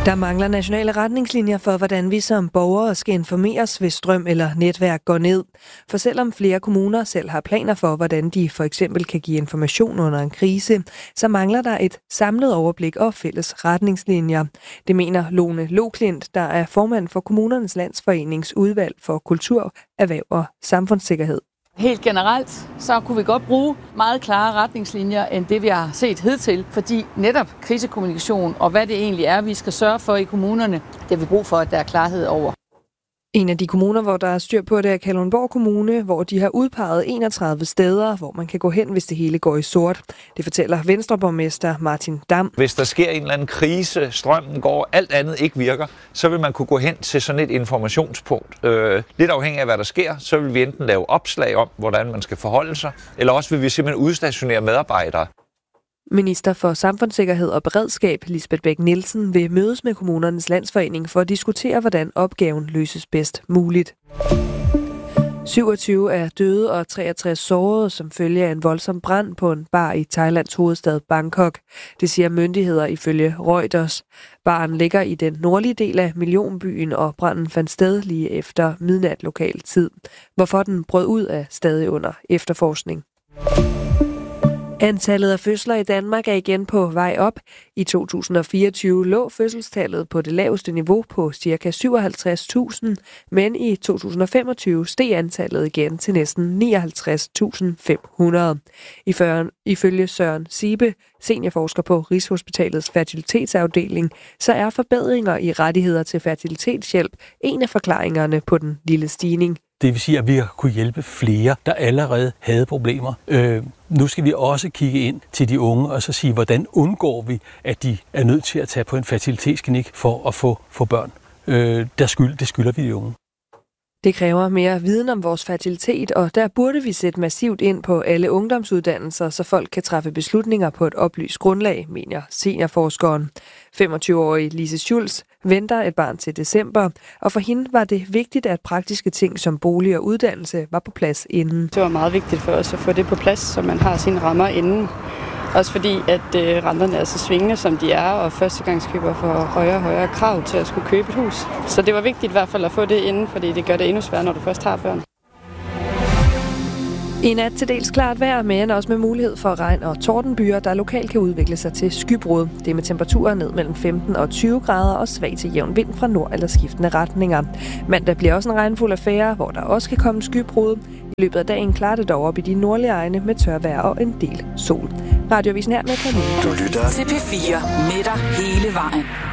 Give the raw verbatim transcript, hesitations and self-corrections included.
Der mangler nationale retningslinjer for, hvordan vi som borgere skal informeres, hvis strøm eller netværk går ned. For selvom flere kommuner selv har planer for, hvordan de for eksempel kan give information under en krise, så mangler der et samlet overblik og fælles retningslinjer. Det mener Lone Loklint, der er formand for Kommunernes Landsforenings udvalg for kultur, erhverv og samfundssikkerhed. Helt generelt, så kunne vi godt bruge meget klare retningslinjer, end det vi har set hidtil, fordi netop krisekommunikation og hvad det egentlig er, vi skal sørge for i kommunerne, det har vi brug for, at der er klarhed over. En af de kommuner, hvor der er styr på, det er Kalundborg Kommune, hvor de har udpeget enogtredive steder, hvor man kan gå hen, hvis det hele går i sort. Det fortæller Venstreborgmester Martin Dam. Hvis der sker en eller anden krise, strømmen går, alt andet ikke virker, så vil man kunne gå hen til sådan et informationspunkt. Øh, lidt afhængig af, hvad der sker, så vil vi enten lave opslag om, hvordan man skal forholde sig, eller også vil vi simpelthen udstationere medarbejdere. Minister for Samfundssikkerhed og Beredskab, Lisbeth Bech-Nielsen, vil mødes med Kommunernes Landsforening for at diskutere, hvordan opgaven løses bedst muligt. syvogtyve er døde og treogtres sårede som følge af en voldsom brand på en bar i Thailands hovedstad Bangkok. Det siger myndigheder ifølge Reuters. Baren ligger i den nordlige del af millionbyen, og branden fandt sted lige efter midnat lokal tid. Hvorfor den brød ud er stadig under efterforskning. Antallet af fødsler i Danmark er igen på vej op. I to tusind og fireogtyve lå fødselstallet på det laveste niveau på ca. syvoghalvtreds tusind, men i to tusind og femogtyve steg antallet igen til næsten nioghalvtreds tusind fem hundrede. Ifølge Søren Sibe, seniorforsker på Rigshospitalets fertilitetsafdeling, så er forbedringer i rettigheder til fertilitetshjælp en af forklaringerne på den lille stigning. Det vil sige, at vi har kunne hjælpe flere, der allerede havde problemer. Øh, nu skal vi også kigge ind til de unge og så sige, hvordan undgår vi, at de er nødt til at tage på en fertilitetsklinik for at få, få børn. Øh, der skyld, det skylder vi de unge. Det kræver mere viden om vores fertilitet, og der burde vi sætte massivt ind på alle ungdomsuddannelser, så folk kan træffe beslutninger på et oplyst grundlag, mener seniorforskeren. femogtyve-årige Lise Schulz venter et barn til december, og for hende var det vigtigt, at praktiske ting som bolig og uddannelse var på plads inden. Det var meget vigtigt for os at få det på plads, så man har sine rammer inden. Også fordi, at øh, renterne er så svingende, som de er, og førstegangskøber får højere og højere krav til at skulle købe et hus. Så det var vigtigt i hvert fald at få det inden, fordi det gør det endnu sværere, når du først har børn. I nat til dels klart vejr, men også med mulighed for regn og tordenbyer, der lokalt kan udvikle sig til skybrud. Det er med temperaturer ned mellem femten og tyve grader og svag til jævn vind fra nord eller skiftende retninger. Mandag bliver også en regnfuld affære, hvor der også kan komme skybrud. I løbet af dagen klarer det dog op i de nordlige egne med tørvejr og en del sol. Radioavisen her med Camille. Du lytter til P fire med dig hele vejen.